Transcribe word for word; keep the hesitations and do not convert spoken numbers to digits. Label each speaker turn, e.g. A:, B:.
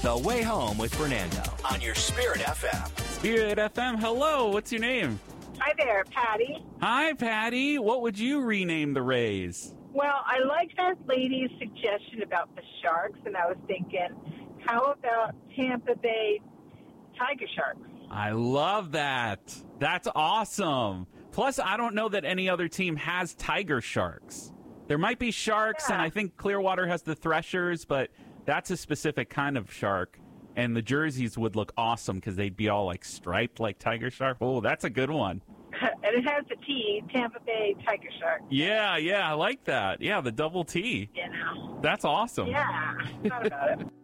A: The Way Home with Fernando on your Spirit F M.
B: Spirit F M, hello. What's your name?
C: Hi there, Patty.
B: Hi, Patty. What would you rename the Rays?
C: Well, I like that lady's suggestion about the Sharks, and I was thinking, how about Tampa Bay Tiger Sharks?
B: I love that. That's awesome. Plus, I don't know that any other team has Tiger Sharks. There might be sharks,
C: Yeah.
B: and I think Clearwater has the Threshers, but that's a specific kind of shark. And the jerseys would look awesome because they'd be all like striped like Tiger Shark. Oh, that's a good one.
C: And it has the T, Tampa Bay Tiger Sharks.
B: Yeah, yeah, I like that. Yeah, the double T.
C: You know.
B: That's awesome.
C: Yeah, thought about it.